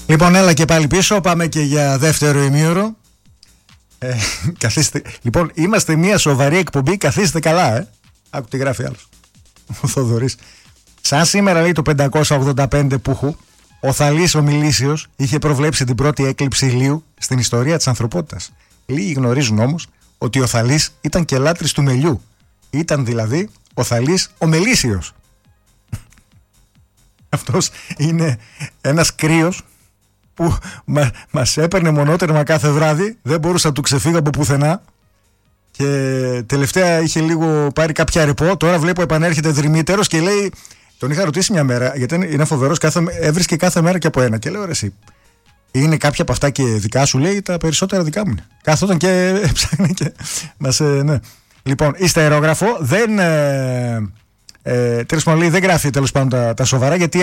Λοιπόν, έλα και πάλι πίσω. Πάμε και για δεύτερο ημίωρο. Καθίστε. Λοιπόν, είμαστε μια σοβαρή εκπομπή. Καθίστε καλά, Άκου τι γράφει άλλος. Ο Θοδωρής. Σαν σήμερα, λέει, το 585 πούχου, ο Θαλής ο Μιλήσιος είχε προβλέψει την πρώτη έκλειψη ηλίου στην ιστορία της ανθρωπότητας. Λίγοι γνωρίζουν όμως ότι ο Θαλής ήταν και λάτρης του μελιού. Ήταν δηλαδή ο Θαλής ο Μελίσιος. Αυτός είναι ένας κρύος που μας έπαιρνε μονότερμα κάθε βράδυ, δεν μπορούσα να του ξεφύγω από πουθενά και τελευταία είχε λίγο πάρει κάποια ρεπό. Τώρα βλέπω επανέρχεται δρυμύτερος και λέει, τον είχα ρωτήσει μια μέρα γιατί είναι φοβερός, έβρισκε κάθε μέρα και από ένα και λέω, ρε εσύ, είναι κάποια από αυτά και δικά σου? Λέει, τα περισσότερα δικά μου είναι. Κάθονταν και ψάχνει και μας, ναι. Λοιπόν, είστε αερόγραφο, δεν τέλος πάντων, λέει, δεν γράφει τέλος πάντων τα σοβαρά, γιατί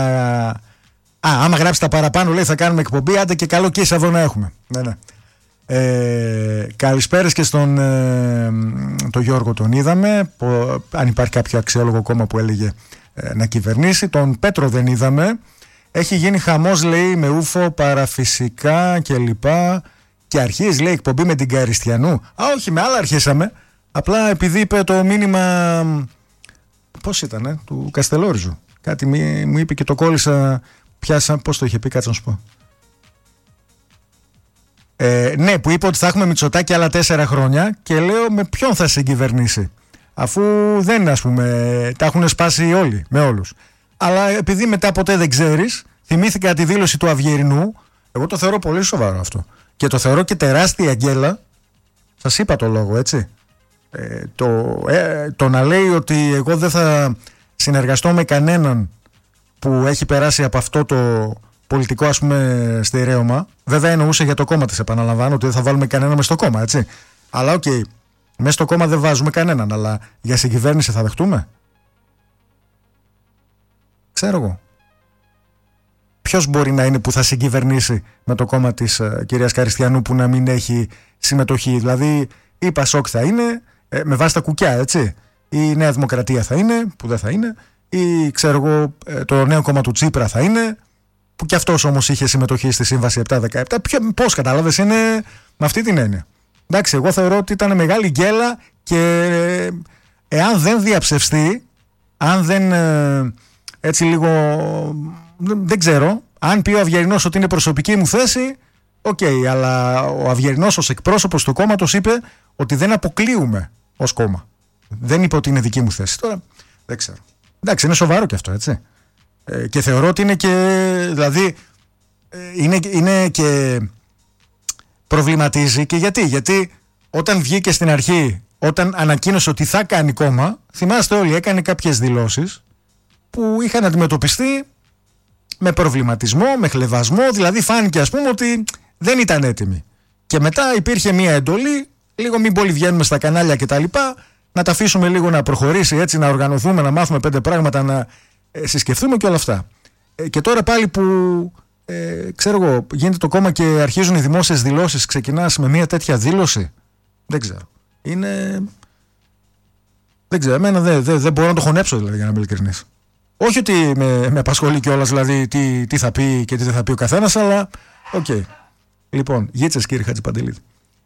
άμα γράψει τα παραπάνω, λέει, θα κάνουμε εκπομπή, άντε και καλό και εδώ να έχουμε. Ναι. Καλησπέρες και στον τον Γιώργο, τον είδαμε, αν υπάρχει κάποιο αξιόλογο κόμμα που έλεγε να κυβερνήσει. Τον Πέτρο δεν είδαμε. Έχει γίνει χαμός, λέει, με ούφο, παραφυσικά κλπ. Και αρχίζει, λέει, εκπομπή με την Καριστιανού. Όχι, με άλλα αρχίσαμε. Απλά επειδή είπε το μήνυμα, πώς ήταν, του Καστελόριζου. Κάτι μου είπε και το κόλλησα. Πιάσα, πώς το είχε πει, κάτσε να σου πω. Ναι, που είπε ότι θα έχουμε Μητσοτάκη άλλα 4 χρόνια και λέω, με ποιον θα συγκυβερνήσει, αφού δεν, ας πούμε, τα έχουν σπάσει όλοι, με όλους. Αλλά επειδή μετά ποτέ δεν ξέρεις, θυμήθηκα τη δήλωση του Αυγερινού. Εγώ το θεωρώ πολύ σοβαρό αυτό και το θεωρώ και τεράστια γκέλα. Σας είπα το λόγο, έτσι. Το να λέει ότι εγώ δεν θα συνεργαστώ με κανέναν που έχει περάσει από αυτό το πολιτικό, ας πούμε, στερέωμα. Βέβαια εννοούσε για το κόμμα της, επαναλαμβάνω, ότι δεν θα βάλουμε κανένα μες στο κόμμα, έτσι. Αλλά οκ, μες στο κόμμα δεν βάζουμε κανέναν, αλλά για συγκυβέρνηση θα δεχτούμε? Ξέρω εγώ. Ποιος μπορεί να είναι που θα συγκυβερνήσει με το κόμμα της κυρίας Καριστιανού που να μην έχει συμμετοχή? Δηλαδή η Πασόκ θα είναι με βάση τα κουκιά, έτσι. Η Νέα Δημοκρατία θα είναι, που δεν θα είναι. Ή ξέρω εγώ, το νέο κόμμα του Τσίπρα θα είναι, που κι αυτός όμως είχε συμμετοχή στη Σύμβαση 7-17. Πώς κατάλαβες, είναι με αυτή την έννοια. Εντάξει, εγώ θεωρώ ότι ήταν μεγάλη γκέλα και εάν δεν διαψευστεί, αν δεν έτσι λίγο, δεν ξέρω, αν πει ο Αυγερινός ότι είναι προσωπική μου θέση, οκ, αλλά ο Αυγερινός ως εκπρόσωπος του κόμματος είπε ότι δεν αποκλείουμε ως κόμμα. Δεν είπε ότι είναι δική μου θέση. Τώρα δεν ξέρω. Εντάξει, είναι σοβαρό και αυτό, έτσι. Και θεωρώ ότι είναι και, δηλαδή, είναι και προβληματίζει. Και γιατί όταν βγήκε στην αρχή, όταν ανακοίνωσε ότι θα κάνει κόμμα, θυμάστε όλοι, έκανε κάποιες δηλώσεις που είχαν αντιμετωπιστεί με προβληματισμό, με χλευασμό. Δηλαδή φάνηκε, ας πούμε, ότι δεν ήταν έτοιμοι. Και μετά υπήρχε μια εντολή, λίγο μην πολύ βγαίνουμε στα κανάλια κτλ. Να τα αφήσουμε λίγο να προχωρήσει, έτσι, να οργανωθούμε, να μάθουμε 5 πράγματα, να συσκεφτούμε και όλα αυτά. Και τώρα πάλι που ξέρω εγώ, γίνεται το κόμμα και αρχίζουν οι δημόσιες δηλώσεις, ξεκινάς με μια τέτοια δήλωση. Δεν ξέρω. Δεν ξέρω. Εμένα δεν μπορώ να το χωνέψω, δηλαδή, για να είμαι ειλικρινής. Όχι ότι με απασχολεί κιόλας, δηλαδή τι θα πει και τι δεν θα πει ο καθένας, αλλά οκ. Λοιπόν, γίτσες, κύριε Χατζηπαντελίδη.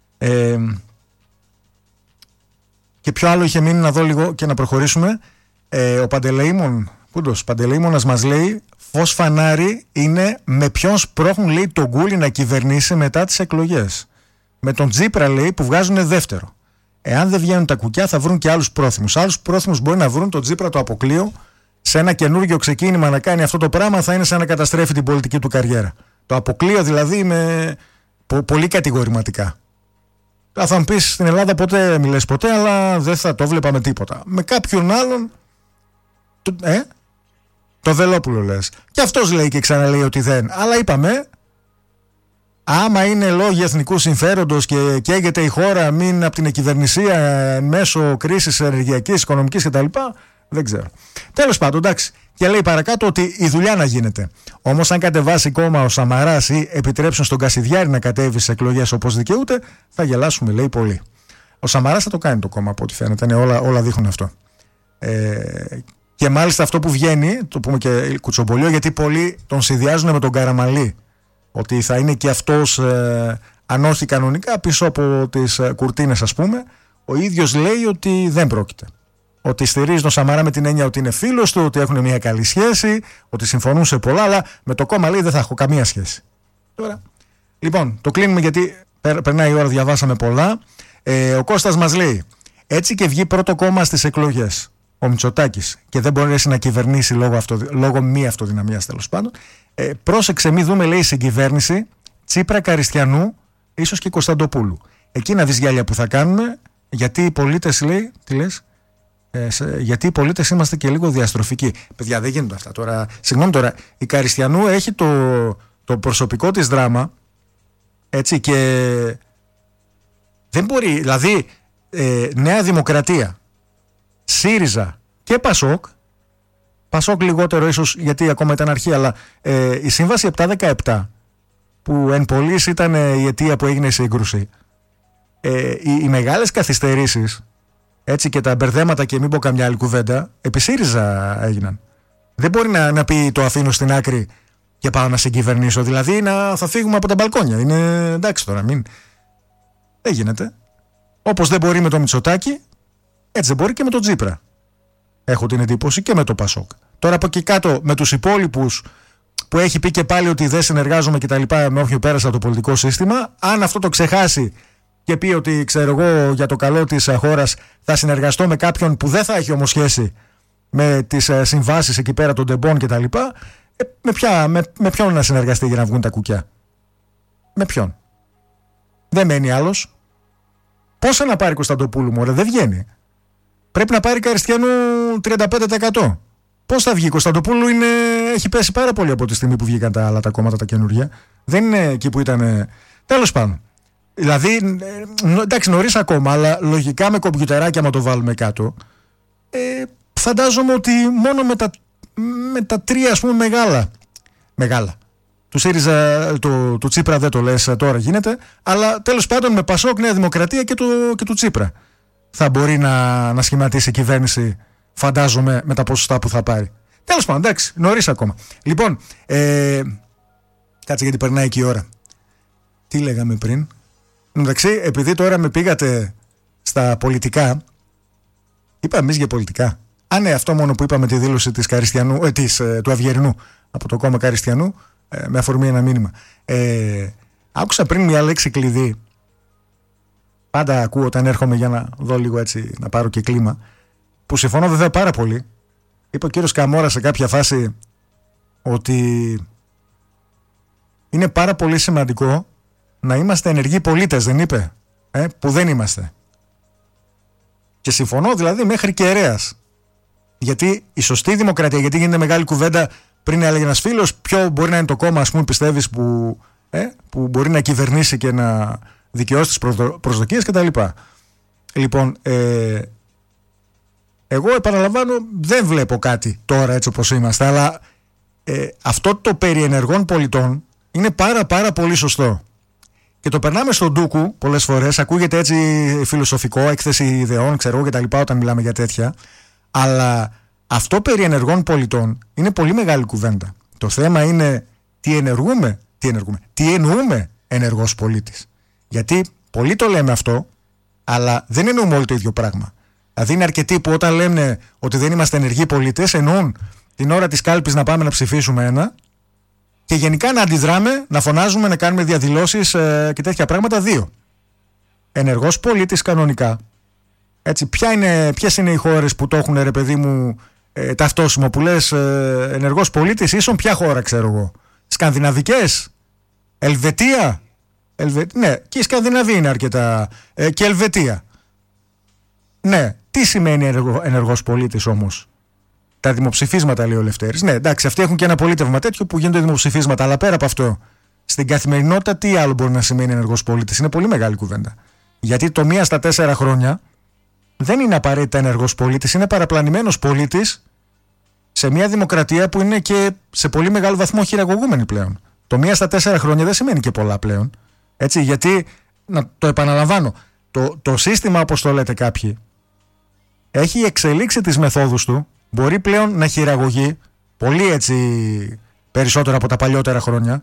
Και ποιο άλλο είχε μείνει να δω λίγο και να προχωρήσουμε. Ο Παντελεήμονας μας λέει, φως φανάρι είναι με ποιον σπρώχνουν, λέει, τον Γκούλι να κυβερνήσει μετά τις εκλογές. Με τον Τσίπρα, λέει, που βγάζουν δεύτερο. Εάν δεν βγαίνουν τα κουκιά θα βρουν και άλλους πρόθυμους. Άλλους πρόθυμους μπορεί να βρουν τον Τσίπρα, το αποκλείω. Σε ένα καινούργιο ξεκίνημα να κάνει αυτό το πράγμα θα είναι σαν να καταστρέφει την πολιτική του καριέρα. Το αποκλείω δηλαδή με πολύ κατηγορηματικά. Θα μου πεις, στην Ελλάδα ποτέ μιλές ποτέ, αλλά δεν θα το βλέπαμε τίποτα. Με κάποιον άλλον. Το Βελόπουλο λες. Και αυτός λέει και ξαναλέει ότι δεν. Αλλά είπαμε, άμα είναι λόγοι εθνικού συμφέροντος και καίγεται η χώρα μην από την εκκυβερνησία μέσω κρίσης ενεργειακής, οικονομικής κτλ., δεν ξέρω. Τέλος πάντων, εντάξει. Και λέει παρακάτω ότι η δουλειά να γίνεται. Όμως, αν κατεβάσει κόμμα ο Σαμαράς ή επιτρέψουν στον Κασιδιάρη να κατέβει σε εκλογές όπως δικαιούται, θα γελάσουμε, λέει, πολύ. Ο Σαμαράς θα το κάνει το κόμμα, από ό,τι φαίνεται. Ναι, όλα δείχνουν αυτό. Και μάλιστα αυτό που βγαίνει, το πούμε και κουτσομπολιό, γιατί πολλοί τον συνδυάζουν με τον Καραμανλή. ότι θα είναι και αυτός, αν όχι κανονικά, πίσω από τις κουρτίνες, ας πούμε, ο ίδιος λέει ότι δεν πρόκειται. Ότι στηρίζει τον Σαμαρά με την έννοια ότι είναι φίλος του, ότι έχουν μια καλή σχέση, ότι συμφωνούν σε πολλά, αλλά με το κόμμα λέει δεν θα έχω καμία σχέση. Τώρα, λοιπόν, το κλείνουμε γιατί περνάει η ώρα, διαβάσαμε πολλά. Ο Κώστας μας λέει, έτσι και βγει πρώτο κόμμα στις εκλογές ο Μητσοτάκης και δεν μπορέσει να κυβερνήσει λόγω μη αυτοδυναμίας, τέλος πάντων. Πρόσεξε, μη δούμε, λέει, συγκυβέρνηση Τσίπρα, Καριστιανού, ίσως και Κωνσταντοπούλου. Εκεί να δεις γυάλια που θα κάνουμε, γιατί οι πολίτες, λέει, τι λες, γιατί οι πολίτες είμαστε και λίγο διαστροφικοί. Παιδιά, δεν γίνονται αυτά τώρα. Συγγνώμη τώρα, η Καριστιανού έχει το προσωπικό της δράμα, έτσι, και δεν μπορεί, δηλαδή Νέα Δημοκρατία, ΣΥΡΙΖΑ και Πασόκ λιγότερο ίσως γιατί ακόμα ήταν αρχή, αλλά η Σύμβαση 7-17 που εν πολλοίς ήταν η αιτία που έγινε η σύγκρουση, οι μεγάλες καθυστερήσεις, έτσι, και τα μπερδέματα, και μην πω καμιά άλλη κουβέντα, επί ΣΥΡΙΖΑ έγιναν. Δεν μπορεί να πει το αφήνω στην άκρη και πάω να συγκυβερνήσω, δηλαδή θα φύγουμε από τα μπαλκόνια. Είναι εντάξει τώρα, δεν γίνεται. Όπως δεν μπορεί με το Μητσοτάκη, έτσι δεν μπορεί και με τον Τσίπρα. Έχω την εντύπωση, και με το Πασόκ. Τώρα από εκεί κάτω με τους υπόλοιπους που έχει πει και πάλι ότι δεν συνεργάζομαι και τα λοιπά με όποιον πέρασε από το πολιτικό σύστημα, αν αυτό το ξεχάσει και πει ότι, ξέρω εγώ, για το καλό της χώρας θα συνεργαστώ με κάποιον που δεν θα έχει όμως σχέση με τις συμβάσεις εκεί πέρα των τεμπών και τα λοιπά, με ποιον να συνεργαστεί για να βγουν τα κουκιά? Με ποιον? Δεν μένει άλλος. Πόσα να πάρει Κωνσταντοπούλου, μωρέ, δεν βγαίνει. Πρέπει να πάρει Καριστιανού 35%. Πώς θα βγει? Κωνσταντοπούλου έχει πέσει πάρα πολύ από τη στιγμή που βγήκαν τα άλλα τα κόμματα τα καινούργια. Δεν είναι εκεί που ήταν. Τέλος πάντων. Δηλαδή, εντάξει, νωρίς ακόμα, αλλά λογικά με κομπιουτεράκια, άμα το βάλουμε κάτω, φαντάζομαι ότι μόνο με τα τρία, ας πούμε, μεγάλα. Του ΣΥΡΙΖΑ, του Τσίπρα δεν το λες, τώρα γίνεται, αλλά τέλος πάντων με Πασόκ, Νέα Δημοκρατία και του Τσίπρα θα μπορεί να σχηματίσει κυβέρνηση, φαντάζομαι, με τα ποσοστά που θα πάρει. Τέλος πάντων, εντάξει, νωρίς ακόμα. Λοιπόν, κάτσε γιατί περνάει και η ώρα. Τι λέγαμε πριν? Εντάξει, επειδή τώρα με πήγατε στα πολιτικά, είπαμε εμείς για πολιτικά. Ναι, αυτό μόνο που είπαμε, τη δήλωση της του Αυγερινού από το κόμμα Καριστιανού, με αφορμή ένα μήνυμα. Άκουσα πριν μια λέξη κλειδί. Πάντα ακούω όταν έρχομαι για να δω λίγο, έτσι, να πάρω και κλίμα, που συμφωνώ βέβαια πάρα πολύ. Είπε ο κύριος Καμόρα σε κάποια φάση ότι είναι πάρα πολύ σημαντικό να είμαστε ενεργοί πολίτες, δεν είπε? Που δεν είμαστε. Και συμφωνώ, δηλαδή, μέχρι κεραίας. Γιατί η σωστή δημοκρατία, γιατί γίνεται μεγάλη κουβέντα, πριν έλεγε ένας φίλος, ποιο μπορεί να είναι το κόμμα, ας πούμε, πιστεύεις, που μπορεί να κυβερνήσει και να δικαιώσει τις προσδοκίες κτλ. Λοιπόν, εγώ επαναλαμβάνω, δεν βλέπω κάτι τώρα έτσι όπως είμαστε, αλλά αυτό το περί ενεργών πολιτών είναι πάρα πολύ σωστό. Και το περνάμε στον ντούκου πολλές φορές, ακούγεται έτσι φιλοσοφικό, έκθεση ιδεών, ξέρω εγώ κτλ. Όταν μιλάμε για τέτοια, αλλά αυτό περί ενεργών πολιτών είναι πολύ μεγάλη κουβέντα. Το θέμα είναι τι εννοούμε ενεργός πολίτης. Γιατί πολλοί το λέμε αυτό, αλλά δεν εννοούμε όλοι το ίδιο πράγμα. Δηλαδή είναι αρκετοί που όταν λένε ότι δεν είμαστε ενεργοί πολίτες, εννοούν την ώρα της κάλπης να πάμε να ψηφίσουμε ένα, και γενικά να αντιδράμε, να φωνάζουμε, να κάνουμε διαδηλώσεις και τέτοια πράγματα, δύο. Ενεργός πολίτης κανονικά. Έτσι, ποιες είναι οι χώρες που το έχουν, ρε παιδί μου, ταυτόσιμο, που λες ενεργός πολίτης, ίσον ποια χώρα, ξέρω εγώ? Σκανδιναβικές? Ελβετία? Ναι, και η Σκανδιναβία είναι αρκετά. Και Ελβετία. Ναι, τι σημαίνει ενεργός πολίτης όμως? Τα δημοψηφίσματα, λέει ο Λευτέρης. Ναι, εντάξει, αυτοί έχουν και ένα πολίτευμα τέτοιο που γίνονται δημοψηφίσματα, αλλά πέρα από αυτό, στην καθημερινότητα τι άλλο μπορεί να σημαίνει ενεργός πολίτης? Είναι πολύ μεγάλη κουβέντα. Γιατί το 1 στα 4 χρόνια δεν είναι απαραίτητα ενεργός πολίτης, είναι παραπλανημένος πολίτης σε μια δημοκρατία που είναι και σε πολύ μεγάλο βαθμό χειραγωγούμενη πλέον. Το 1 στα 4 χρόνια δεν σημαίνει και πολλά πλέον. Έτσι, γιατί, να το επαναλαμβάνω, το σύστημα, όπως το λέτε κάποιοι, έχει εξελίξει τις μεθόδους του, μπορεί πλέον να χειραγωγεί πολύ, έτσι, περισσότερο από τα παλιότερα χρόνια,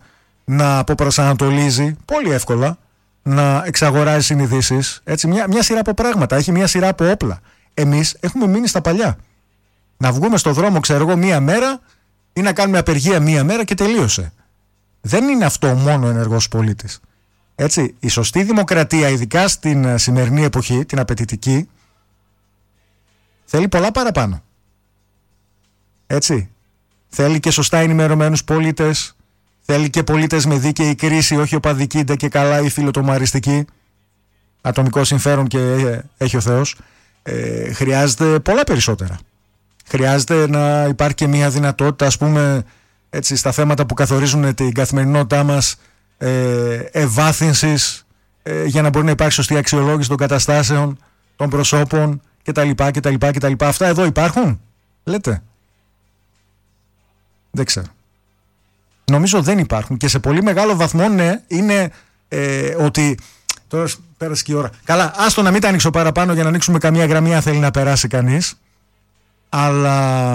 να αποπροσανατολίζει πολύ εύκολα, να εξαγοράζει συνειδήσεις. Έτσι, μια σειρά από πράγματα. Έχει μια σειρά από όπλα. Εμείς έχουμε μείνει στα παλιά. Να βγούμε στο δρόμο, ξέρω εγώ, μία μέρα ή να κάνουμε απεργία μία μέρα και τελείωσε. Δεν είναι αυτό μόνο ο ενεργός πολίτης. Έτσι, η σωστή δημοκρατία, ειδικά στην σημερινή εποχή, την απαιτητική, θέλει πολλά παραπάνω. Έτσι. Θέλει και σωστά ενημερωμένους πολίτες, θέλει και πολίτες με δίκαιη κρίση, όχι οπαδική ντε και καλά ή φιλοτομαριστική, ατομικό συμφέρον και έχει ο Θεός. Χρειάζεται πολλά περισσότερα. Χρειάζεται να υπάρχει και μια δυνατότητα, ας πούμε, έτσι, στα θέματα που καθορίζουν την καθημερινότητά μας, ευάθυνσης, για να μπορεί να υπάρχει σωστή αξιολόγηση των καταστάσεων, των προσώπων κτλ. Αυτά εδώ υπάρχουν, λέτε? Δεν ξέρω. Νομίζω δεν υπάρχουν και σε πολύ μεγάλο βαθμό, ναι, είναι ότι... Τώρα πέρασε και η ώρα. Καλά, άστο να μην τα ανοίξω παραπάνω για να ανοίξουμε καμία γραμμή αν θέλει να περάσει κανείς. Αλλά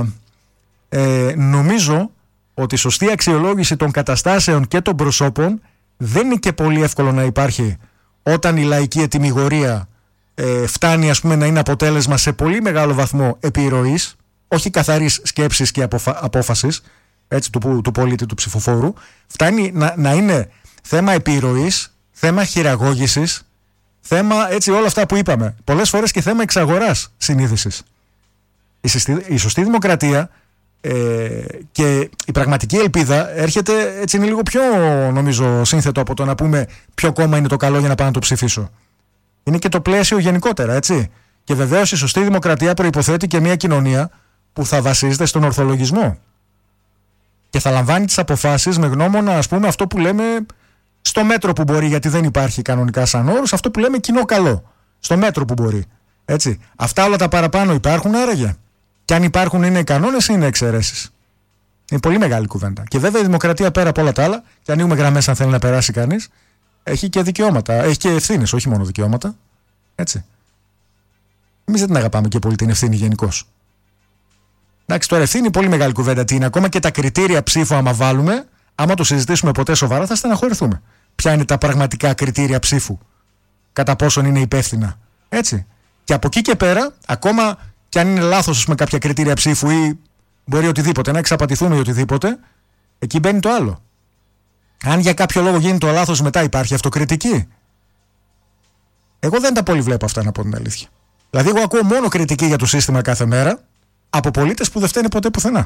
νομίζω ότι η σωστή αξιολόγηση των καταστάσεων και των προσώπων δεν είναι και πολύ εύκολο να υπάρχει όταν η λαϊκή ετυμηγορία φτάνει, ας πούμε, να είναι αποτέλεσμα σε πολύ μεγάλο βαθμό επιρροής, όχι καθαρής σκέψης και απόφασης, έτσι, του πολίτη, του ψηφοφόρου. Φτάνει να είναι θέμα επιρροής, θέμα χειραγώγησης, θέμα, έτσι, όλα αυτά που είπαμε. Πολλές φορές και θέμα εξαγοράς συνείδησης. Η σωστή δημοκρατία και η πραγματική ελπίδα έρχεται, έτσι, είναι λίγο πιο, νομίζω, σύνθετο από το να πούμε ποιο κόμμα είναι το καλό για να πάω να το ψηφίσω. Είναι και το πλαίσιο γενικότερα, έτσι. Και βεβαίως η σωστή δημοκρατία προϋποθέτει και μια κοινωνία που θα βασίζεται στον ορθολογισμό και θα λαμβάνει τις αποφάσεις με γνώμονα, ας πούμε, αυτό που λέμε στο μέτρο που μπορεί, γιατί δεν υπάρχει κανονικά σαν όρος, αυτό που λέμε κοινό καλό. Στο μέτρο που μπορεί. Έτσι. Αυτά όλα τα παραπάνω υπάρχουν άραγε? Και αν υπάρχουν, είναι κανόνες ή είναι εξαιρέσεις? Είναι πολύ μεγάλη κουβέντα. Και βέβαια η δημοκρατία, πέρα από όλα τα άλλα, και ανοίγουμε γραμμές αν θέλει να περάσει κανείς, έχει και δικαιώματα. Έχει και ευθύνες, όχι μόνο δικαιώματα. Έτσι. Εμείς δεν την αγαπάμε και πολύ την ευθύνη γενικώς. Εντάξει, τώρα ευθύνη πολύ μεγάλη κουβέντα τι είναι. Ακόμα και τα κριτήρια ψήφου, άμα βάλουμε, άμα το συζητήσουμε ποτέ σοβαρά, θα στεναχωρηθούμε. Ποια είναι τα πραγματικά κριτήρια ψήφου? Κατά πόσον είναι υπεύθυνα? Έτσι. Και από εκεί και πέρα, ακόμα και αν είναι λάθος με κάποια κριτήρια ψήφου ή μπορεί οτιδήποτε, να εξαπατηθούμε ή οτιδήποτε, εκεί μπαίνει το άλλο. Αν για κάποιο λόγο γίνει το λάθος, μετά υπάρχει αυτοκριτική. Εγώ δεν τα πολύ βλέπω αυτά, να πω την αλήθεια. Δηλαδή, εγώ ακούω μόνο κριτική για το σύστημα κάθε μέρα από πολίτες που δεν φταίνε ποτέ πουθενά.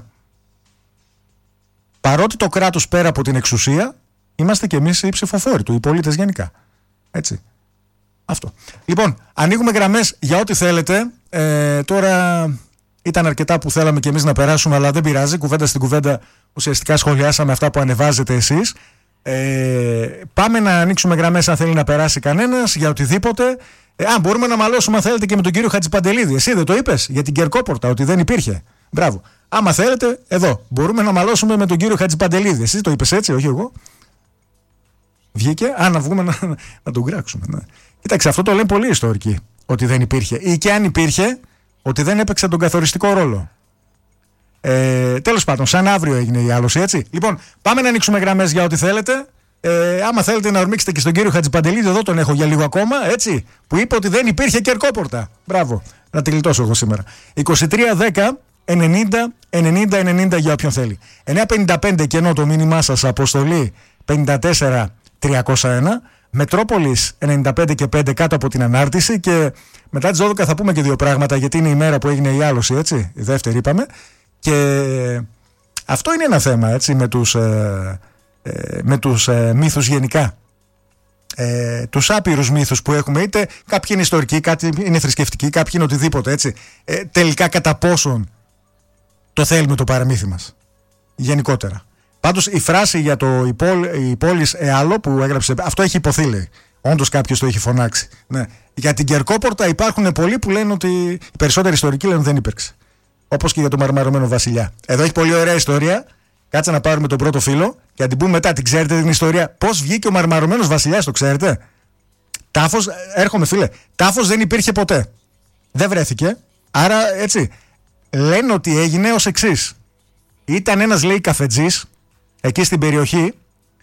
Παρότι το κράτος, πέρα από την εξουσία, είμαστε κι εμείς οι ψηφοφόροι του, οι πολίτες γενικά. Έτσι. Αυτό. Λοιπόν, ανοίγουμε γραμμές για ό,τι θέλετε. Τώρα ήταν αρκετά που θέλαμε κι εμείς να περάσουμε, αλλά δεν πειράζει. Κουβέντα στην κουβέντα ουσιαστικά σχολιάσαμε αυτά που ανεβάζετε εσείς. Πάμε να ανοίξουμε γραμμές αν θέλει να περάσει κανένας για οτιδήποτε. Μπορούμε να μαλώσουμε αν θέλετε και με τον κύριο Χατζηπαντελίδη. Εσύ δεν το είπες για την Κερκόπορτα, ότι δεν υπήρχε? Μπράβο. Άμα θέλετε, εδώ μπορούμε να μαλώσουμε με τον κύριο Χατζηπαντελίδη. Εσύ το είπες έτσι, όχι εγώ? Βγήκε. Να βγούμε να τον κράξουμε. Ναι. Κοίταξε, αυτό το λένε πολλοί ιστορικοί, ότι δεν υπήρχε. Ή και αν υπήρχε, ότι δεν έπαιξε τον καθοριστικό ρόλο. Τέλος πάντων, σαν αύριο έγινε η άλωση, έτσι. Λοιπόν, πάμε να ανοίξουμε γραμμές για ό,τι θέλετε. Άμα θέλετε να ορμήξετε και στον κύριο Χατζηπαντελίδη, εδώ τον έχω για λίγο ακόμα, έτσι. Που είπε ότι δεν υπήρχε Κερκόπορτα. Μπράβο. Να τη γλιτώσω εγώ σήμερα. 2310-90-90-90 για όποιον θέλει. 955 κενό το μήνυμά σας, αποστολή 54-301. Μετρόπολης 95 και 5 κάτω από την ανάρτηση. Και μετά τις 12 θα πούμε και δύο πράγματα, γιατί είναι η μέρα που έγινε η άλωση, έτσι. Η δεύτερη είπαμε. Και αυτό είναι ένα θέμα, έτσι, με τους μύθους γενικά. Τους άπειρους μύθους που έχουμε, είτε κάποιοι είναι ιστορικοί, κάποιοι είναι θρησκευτικοί, κάποιοι είναι οτιδήποτε, έτσι. Τελικά κατά πόσον το θέλουμε το παραμύθι μας γενικότερα? Πάντως η φράση για το η πόλης Εάλο που έγραψε, αυτό έχει υποθεί, λέει. Όντως κάποιος το έχει φωνάξει. Ναι. Για την Κερκόπορτα υπάρχουν πολλοί που λένε ότι, οι περισσότεροι ιστορικοί λένε ότι δεν υπήρξε. Όπως και για τον μαρμαρωμένο βασιλιά. Εδώ έχει πολύ ωραία ιστορία. Κάτσε να πάρουμε τον πρώτο φίλο και να την πούμε μετά. Την ξέρετε την ιστορία? Πώς βγήκε ο μαρμαρωμένος βασιλιάς, το ξέρετε? Τάφος, έρχομαι φίλε. Τάφος δεν υπήρχε ποτέ. Δεν βρέθηκε. Άρα, έτσι, λένε ότι έγινε ως εξής. Ήταν ένας, λέει, καφετζής εκεί στην περιοχή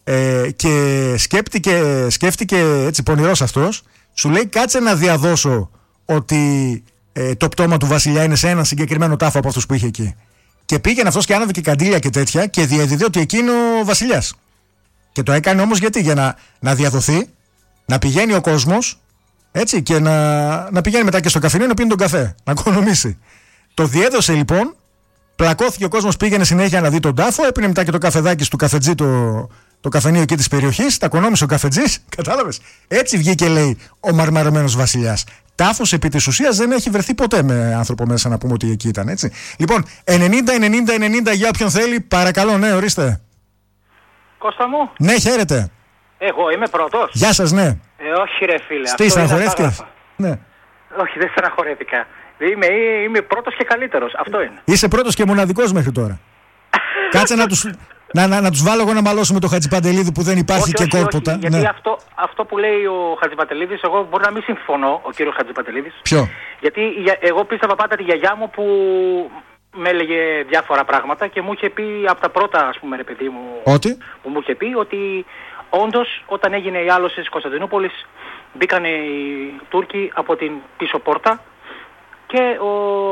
και σκέφτηκε έτσι πονηρός αυτός, σου λέει κάτσε να διαδώσω ότι το πτώμα του βασιλιά είναι σε έναν συγκεκριμένο τάφο από αυτούς που είχε εκεί. Και πήγαινε αυτός και άναβε και καντήλια και τέτοια και διέδιδε ότι εκεί είναι ο βασιλιάς. Και το έκανε όμως γιατί? Για να διαδοθεί, να πηγαίνει ο κόσμος, έτσι, και να πηγαίνει μετά και στο καφενείο να πίνει τον καφέ, να οικονομήσει. Το διέδωσε λοιπόν, πλακώθηκε ο κόσμος, πήγαινε συνέχεια να δει τον τάφο, έπινε μετά και το καφεδάκι του καφετζή, το καφενείο εκεί της περιοχής, τα οικονόμησε ο καφετζής, κατάλαβες. Έτσι βγήκε, λέει, ο μαρμαρωμένος βασιλιάς. Τάφος επί της ουσίας δεν έχει βρεθεί ποτέ με άνθρωπο μέσα να πούμε ότι εκεί ήταν, έτσι. Λοιπόν, 90-90-90 για όποιον θέλει, παρακαλώ, ναι, ορίστε. Κώστα μου. Ναι, χαίρετε. Εγώ είμαι πρώτος. Γεια σας, ναι. Όχι ρε φίλε. Τι στεναχωρέθηκες? Ναι. Όχι, δεν στεναχωρέθηκα. Είμαι πρώτος και καλύτερος. Αυτό είναι. Είσαι πρώτος και μοναδικός μέχρι τώρα. Κάτσε να τους βάλω εγώ να μαλώσουμε το Χατζηπαντελίδη που δεν υπάρχει και κόρποτα. Όχι, γιατί αυτό που λέει ο Χατζηπαντελίδης, εγώ μπορεί να μην συμφωνώ, ο κύριος Χατζηπαντελίδης. Ποιο? Γιατί εγώ πίστευα πάντα τη γιαγιά μου που με έλεγε διάφορα πράγματα και μου είχε πει από τα πρώτα, ας πούμε, ρε παιδί μου, ότι? που μου είχε πει ότι όντως όταν έγινε η άλωση της Κωνσταντινούπολης μπήκανε οι Τούρκοι από την πίσω πόρτα και ο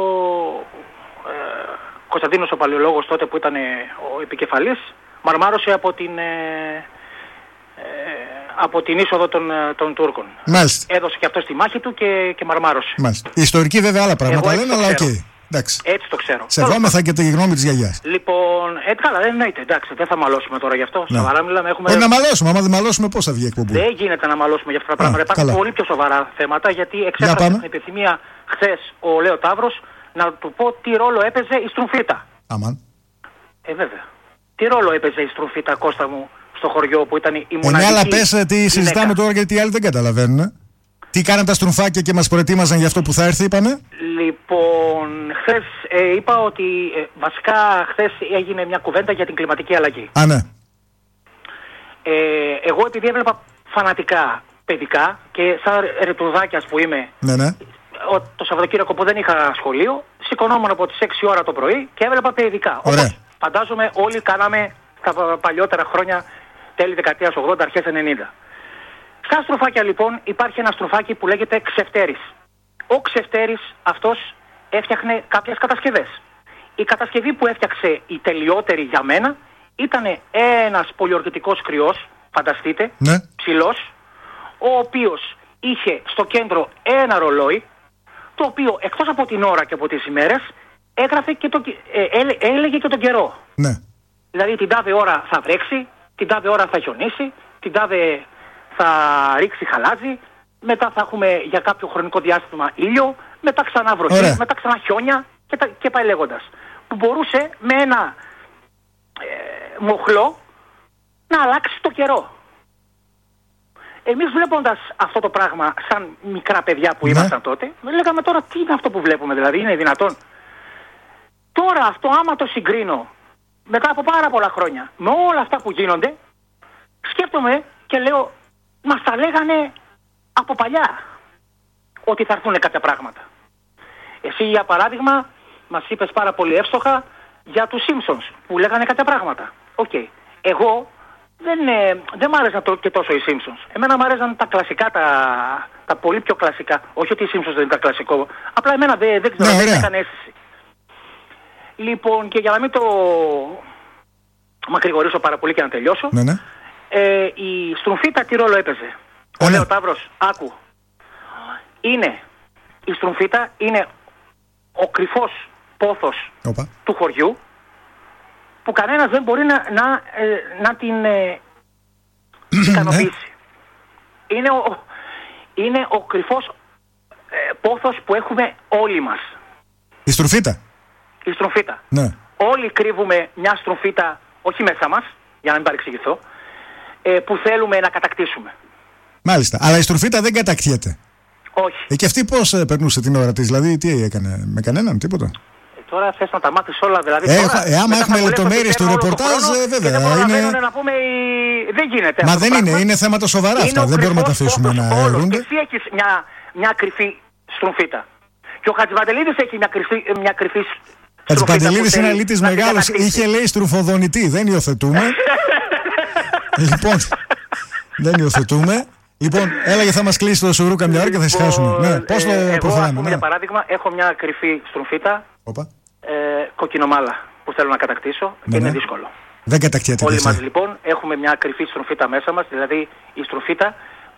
Κωνσταντίνος ο Παλαιολόγος τότε που ήταν ο επικεφαλής μαρμάρωσε από την είσοδο των Τούρκων. Μάλιστα. Έδωσε και αυτό τη μάχη του και μαρμάρωσε. Μάλιστα. Οι ιστορικοί βέβαια άλλα πράγματα λένε, αλλά οκ. Εντάξει. Έτσι το ξέρω. Σεβόμεθα και τη γνώμη της γιαγιάς. Λοιπόν, καλά, δεν εννοείται. Εντάξει, δεν θα μαλώσουμε τώρα γι' αυτό. Σοβαρά μιλάμε. Όχι να μαλώσουμε. Άμα δεν μαλώσουμε, πώς θα βγει εκπομπή? Δεν γίνεται να μαλώσουμε για αυτά τα πράγματα. Υπάρχουν πολύ πιο σοβαρά θέματα, γιατί εξέφρασε την επιθυμία χθες ο Λέο Ταύρος να του πω τι ρόλο έπαιζε η Στρουφίτα. Αμάν. Βέβαια. Τι ρόλο έπαιζε η Στρουφίτα, Κώστα μου, στο χωριό που ήταν η μοναδική. Ναι, αλλά πες τι συζητάμε τώρα, γιατί οι άλλοι δεν καταλαβαίνουν. Τι κάναν τα στρουφάκια και μας προετοίμαζαν για αυτό που θα έρθει, είπαμε? Λοιπόν, χθες είπα ότι βασικά χθες έγινε μια κουβέντα για την κλιματική αλλαγή. Α, ναι. Εγώ επειδή έβλεπα φανατικά παιδικά και σαν ρετουδάκιας που είμαι, ναι. Το Σαββατοκύριακο που δεν είχα σχολείο, σηκωνόμουν από τις 6 ώρα το πρωί και έβλεπα παιδικά. Ωραία. Όπως φαντάζομαι όλοι κάναμε τα παλιότερα χρόνια, τέλη δεκαετίας 80, αρχές 90. Στα στροφάκια λοιπόν υπάρχει ένα στροφάκι που λέγεται Ξεφτέρης. Ο Ξεφτέρης αυτός έφτιαχνε κάποιες κατασκευές. Η κατασκευή που έφτιαξε η τελειότερη για μένα ήταν ένας πολιορκητικός κρυός, φανταστείτε, ναι, ψηλός, ο οποίος είχε στο κέντρο ένα ρολόι, το οποίο εκτός από την ώρα και από τις ημέρες έγραφε και έλεγε και τον καιρό. Ναι. Δηλαδή την τάδε ώρα θα βρέξει, την τάδε ώρα θα χιονίσει, την τάδε θα ρίξει χαλάζι, μετά θα έχουμε για κάποιο χρονικό διάστημα ήλιο, μετά ξανά βροχή, ωραία, μετά ξανά χιόνια και πάει λέγοντας. Που μπορούσε με ένα μοχλό να αλλάξει το καιρό. Εμείς βλέποντας αυτό το πράγμα σαν μικρά παιδιά που ήμασταν τότε, λέγαμε τώρα τι είναι αυτό που βλέπουμε, δηλαδή είναι δυνατόν? Τώρα αυτό άμα το συγκρίνω μετά από πάρα πολλά χρόνια με όλα αυτά που γίνονται, σκέφτομαι και λέω μας τα λέγανε από παλιά ότι θα έρθουν κάποια πράγματα. Εσύ για παράδειγμα μας είπες πάρα πολύ εύστοχα για τους Simpsons που λέγανε κάποια πράγματα. Οκ. Εγώ δεν μ' άρεσαν και τόσο οι Simpsons. Εμένα μ' άρεσαν τα κλασικά, τα πολύ πιο κλασικά. Όχι ότι οι Simpsons δεν ήταν κλασικό. Απλά εμένα δεν ξέρω, δεν έκανε αίσθηση. Λοιπόν, και για να μην το μακρηγορήσω πάρα πολύ και να τελειώσω, ναι. Η Στρουφίτα τι ρόλο έπαιζε? Ο Λέο Ταύρος, άκου. Η Στρουφίτα είναι ο κρυφός πόθος του χωριού που κανένας δεν μπορεί να την ικανοποιήσει. Είναι ο κρυφός πόθος που έχουμε όλοι μας. Η Στρουφίτα. Η Στρουφίτα. Ναι. Όλοι κρύβουμε μια Στρουφίτα, όχι μέσα μας, για να μην παρεξηγηθώ, που θέλουμε να κατακτήσουμε. Mάλιστα. Αλλά η Στρουφίτα δεν κατακτιέται. Όχι. Και αυτή πώς περνούσε την ώρα της, δηλαδή τι έκανε, με κανέναν, τίποτα? Τώρα θες να τα μάθεις όλα, δηλαδή. Άμα έχουμε λεπτομέρειες του ρεπορτάζ, βέβαια. Δεν να πούμε, δεν γίνεται. Μα δεν είναι θέματα σοβαρά αυτά. Δεν μπορούμε να τα αφήσουμε να έρχονται. Εσύ έχεις μια κρυφή Στρουφίτα. Και ο Χατζηπαντελίδης έχει μια κρυφή Στρουφίτα. Χατζηπαντελίδης είναι αλήτης μεγάλος. Είχε λέει στρουφοδονητή. Δεν υιοθετούμε. Λοιπόν, δεν υιοθετούμε. Λοιπόν, έλα και θα μας κλείσει το σουρού καμιά ώρα και θα ησυχάσουμε. Ναι, πώς το προχωράμε. Εγώ, για παράδειγμα, έχω μια κρυφή στρουφίτα, κοκκινομάλα, που θέλω να κατακτήσω και είναι δύσκολο. Δεν κατακτιέται. Όλοι μας λοιπόν έχουμε μια κρυφή στρουφίτα μέσα μας, δηλαδή η στρουφίτα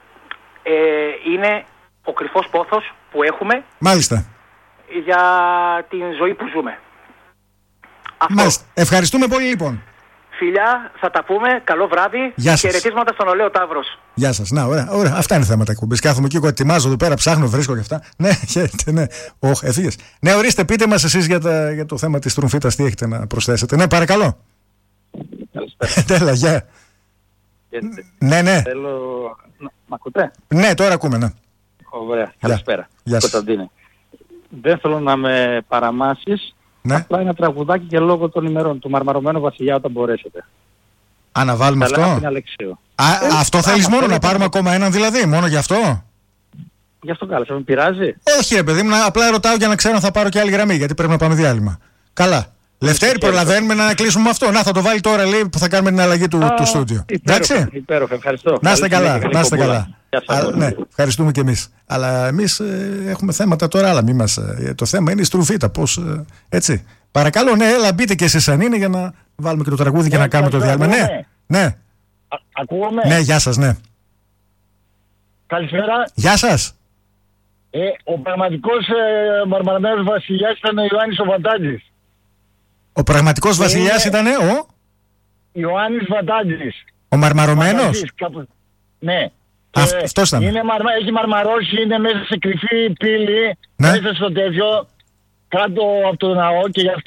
είναι ο κρυφός πόθος που έχουμε. Μάλιστα. Για την ζωή που ζούμε. Μάλιστα. Ευχαριστούμε πολύ λοιπόν. Φιλιά, θα τα πούμε. Καλό βράδυ. Χαιρετίσματα στον Ολέο Ταύρος. Γεια σας. Να, ωραία, ωραία. Αυτά είναι θέματα εκπομπής. Κάθομαι εκεί, εγώ ετοιμάζω εδώ πέρα, ψάχνω, βρίσκω και αυτά. Ναι, χαίρετε, ναι. Ευθείες. Ναι, ορίστε, πείτε μας εσείς για το θέμα της στρουμφίτας, τι έχετε να προσθέσετε. Ναι, παρακαλώ. Καλησπέρα. Τέλα, γεια. Ναι. Θέλω... Μ' ακούτε? Ναι, τώρα ακούμε, ναι. Ωραία. Καλησπέρα. Γεια σας. Κωνσταντίνε. Δεν θέλω να με παραμάσεις. Ναι. Απλά ένα τραγουδάκι και λόγω των ημερών του Μαρμαρωμένο Βασιλιά όταν μπορέσετε. Να βάλουμε αυτό. Αυτό θέλεις μόνο να πάρουμε ακόμα έναν δηλαδή, μόνο γι' αυτό. Γι' αυτό κάλεσα, με πειράζει. Όχι ρε παιδί μου, απλά ρωτάω για να ξέρω αν θα πάρω και άλλη γραμμή, γιατί πρέπει να πάμε διάλειμμα. Καλά. Λευτέρη, προλαβαίνουμε να κλείσουμε με αυτό. Να, θα το βάλει τώρα, λέει, που θα κάνουμε την αλλαγή του στούντιο. Εντάξει. Υπέροχα, ευχαριστώ. Να είστε καλά, να είστε καλά. Ναι, ευχαριστούμε και εμείς. Αλλά εμείς έχουμε θέματα τώρα άλλα. Το θέμα είναι η στρουφίτα. Πώς, έτσι. Παρακαλώ, ναι, έλα μπείτε και εσείς αν είναι για να βάλουμε και το τραγούδι και να κάνουμε το διάλειμμα. Ναι. Ακούγομαι. Ναι, γεια σας, ναι. Καλησπέρα. Γεια σας. Ο πραγματικός μαρμαρωμένος βασιλιάς ήταν ο Ιωάννης ο Βατάντζης. Ο πραγματικός βασιλιάς ήταν ο Ιωάννης Βατάντζης. Ο μαρμαρωμένος. Ναι. Αυτός ήταν. Έχει μαρμαρώσει, είναι μέσα σε κρυφή πύλη, ναι. Μέσα στο τέτοιο, κάτω από το ναό και γι' αυτό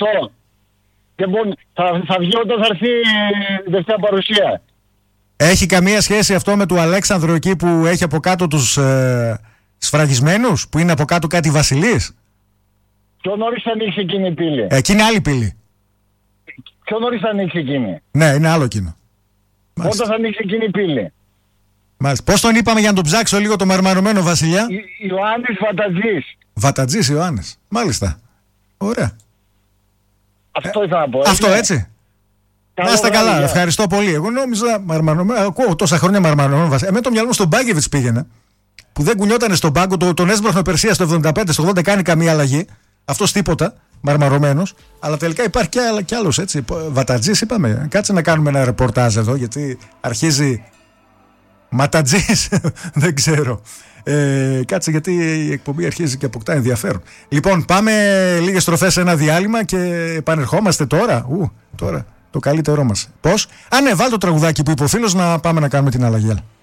θα βγει όταν θα έρθει η τελευταία παρουσία. Έχει καμία σχέση αυτό με του Αλέξανδρου εκεί που έχει από κάτω τους σφραγισμένους, που είναι από κάτω κάτι βασιλείς? Πιο νωρίς θα ανοίξει εκείνη η πύλη. Εκείνη άλλη πύλη. Πιο νωρίς θα ανοίξει εκείνη. Ναι, είναι άλλο εκείνο. Όταν θα ανοίξει εκείνη η πύλη. Μάλιστα. Πώς τον είπαμε για να τον ψάξω λίγο το μαρμαρωμένο βασιλιά? Ιωάννης Βατατζής. Βατατζής Ιωάννης. Μάλιστα. Ωραία. Αυτό ήθελα να πω. Αυτό έτσι. Να είστε καλά. Ευχαριστώ πολύ. Εγώ νόμιζα μαρμαρωμένο. Ακούω τόσα χρόνια μαρμαρωμένο βασιλιά. Εμένα το μυαλό μου στον Μπάγκεβιτς πήγαινε. Που δεν κουνιότανε στον πάγκο. Τον έσπροχνε Περσία στο 75, στο 80 κάνει καμία αλλαγή. Αυτός τίποτα. Μαρμαρωμένος. Αλλά τελικά υπάρχει κι άλλος έτσι. Βατατζής είπαμε. Κάτσε να κάνουμε ένα ρεπορτάζ εδώ γιατί αρχίζει. Ματατζής, δεν ξέρω. Κάτσε γιατί η εκπομπή αρχίζει και αποκτά ενδιαφέρον. Λοιπόν, πάμε λίγες στροφές σε ένα διάλειμμα και επανερχόμαστε τώρα. Τώρα το καλύτερό μας. Πώς? Ναι, βάλ το τραγουδάκι που είπε ο φίλος να πάμε να κάνουμε την αλλαγή.